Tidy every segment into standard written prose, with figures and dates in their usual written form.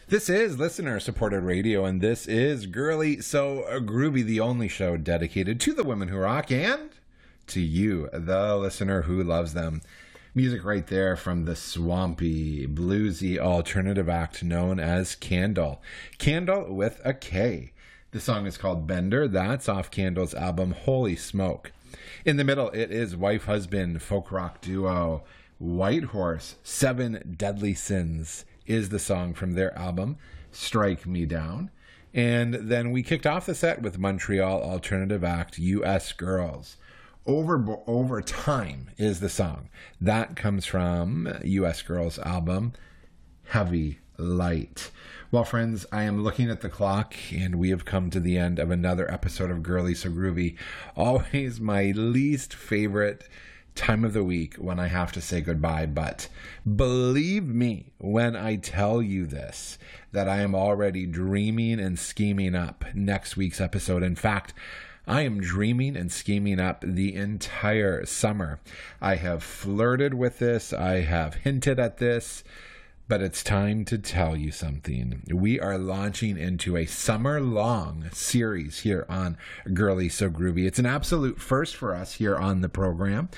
This is listener-supported radio, and this is Girly So Groovy, the only show dedicated to the women who rock and to you, the listener who loves them. Music right there from the swampy, bluesy alternative act known as Candle. Candle with a K. The song is called Bender. That's off Candle's album Holy Smoke. In the middle, it is wife-husband folk rock duo Whitehorse. Seven Deadly Sins is the song from their album Strike Me Down. And then we kicked off the set with Montreal alternative act U.S. Girls. Over Time is the song. That comes from U.S. Girls' album Heavy Light. Well, friends, I am looking at the clock, and we have come to the end of another episode of Girly So Groovy. Always my least favorite time of the week when I have to say goodbye, but believe me when I tell you this, that I am already dreaming and scheming up next week's episode. In fact, I am dreaming and scheming up the entire summer. I have flirted with this, I have hinted at this, but it's time to tell you something. We are launching into a summer-long series here on Girly So Groovy. It's an absolute first for us here on the program.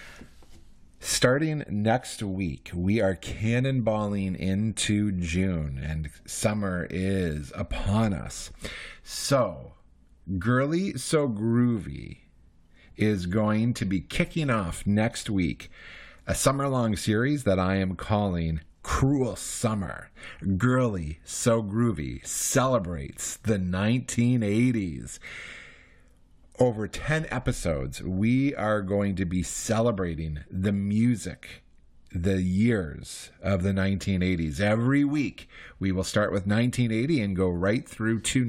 Starting next week, we are cannonballing into June, and summer is upon us. So, Girly So Groovy is going to be kicking off next week a summer-long series that I am calling Cruel Summer. Girly So Groovy celebrates the 1980s. Over 10 episodes, we are going to be celebrating the music, the years of the 1980s. Every week, we will start with 1980 and go right through to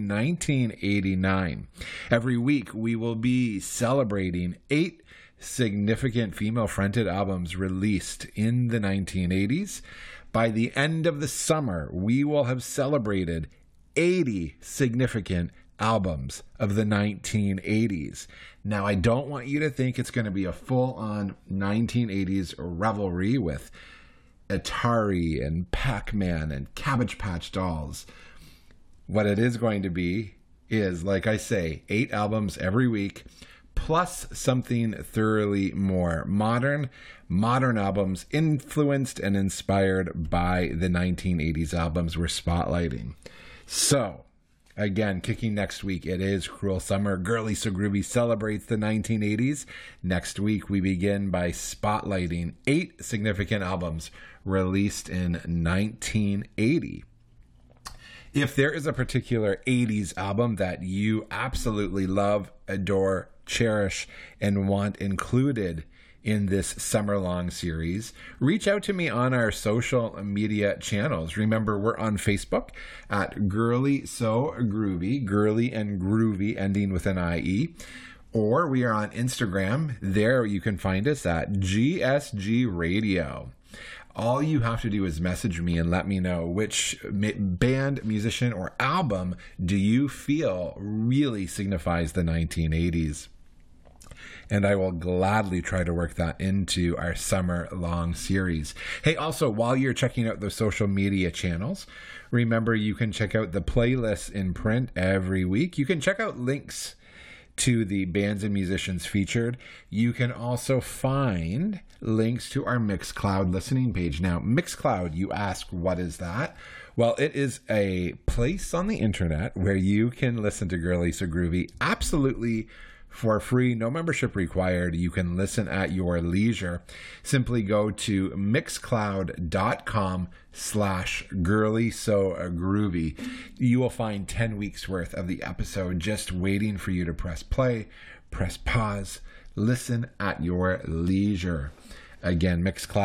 1989. Every week, we will be celebrating 8 significant female-fronted albums released in the 1980s. By the end of the summer, we will have celebrated 80 significant albums of the 1980s. Now, I don't want you to think it's going to be a full-on 1980s revelry with Atari and Pac-Man and Cabbage Patch Dolls. What it is going to be is, like I say, 8 albums every week, plus something thoroughly more modern albums influenced and inspired by the 1980s albums we're spotlighting. So, again, kicking next week, it is Cruel Summer. Girly So Groovy celebrates the 1980s. Next week, we begin by spotlighting 8 significant albums released in 1980. If there is a particular 80s album that you absolutely love, adore, cherish, and want included in this summer-long series, reach out to me on our social media channels. Remember, we're on Facebook at Girly So Groovy, girly and groovy ending with an IE. Or we are on Instagram. There you can find us at GSG Radio. All you have to do is message me and let me know which band, musician, or album do you feel really signifies the 1980s. And I will gladly try to work that into our summer-long series. Hey, also, while you're checking out the social media channels, remember you can check out the playlists in print every week. You can check out links to the bands and musicians featured. You can also find links to our Mixcloud listening page. Now, Mixcloud, you ask, what is that? Well, it is a place on the internet where you can listen to Girly So Groovy absolutely for free, no membership required. You can listen at your leisure. Simply go to mixcloud.com/girlysogroovy. You will find 10 weeks worth of the episode just waiting for you to press play, press pause, listen at your leisure. Again,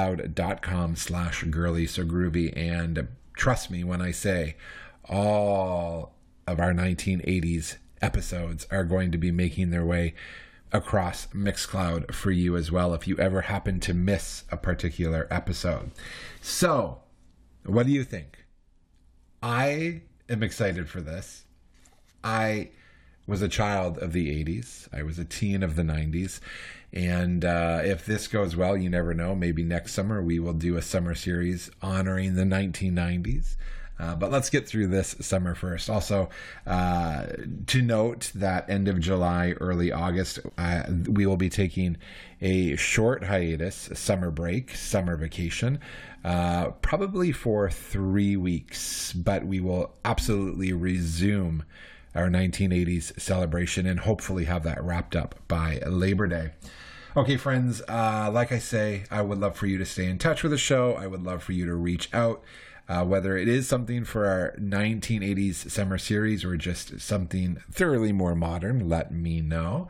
mixcloud.com/girlysogroovy. And trust me when I say all of our 1980s episodes are going to be making their way across Mixcloud for you as well if you ever happen to miss a particular episode. So, what do you think? I am excited for this. I was a child of the 80s. I was a teen of the 90s. And if this goes well, you never know, maybe next summer we will do a summer series honoring the 1990s. But let's get through this summer first. Also, to note that end of July, early August, we will be taking a short hiatus, a summer break, summer vacation, probably for 3 weeks. But we will absolutely resume our 1980s celebration and hopefully have that wrapped up by Labor Day. Okay, friends, like I say, I would love for you to stay in touch with the show. I would love for you to reach out, whether it is something for our 1980s summer series or just something thoroughly more modern, let me know.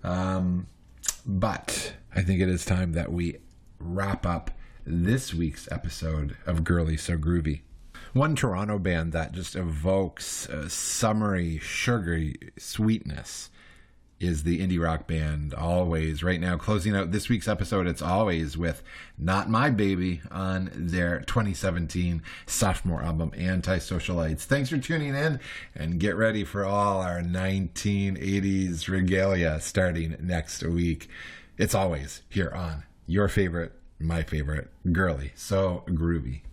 But I think it is time that we wrap up this week's episode of Girly So Groovy. One Toronto band that just evokes a summery, sugary sweetness is the indie rock band Alvvays. Right now, closing out this week's episode, it's Alvvays with Not My Baby on their 2017 sophomore album, Anti-Socialites. Thanks for tuning in, and get ready for all our 1980s regalia starting next week. It's Alvvays here on your favorite, my favorite, Girly So Groovy.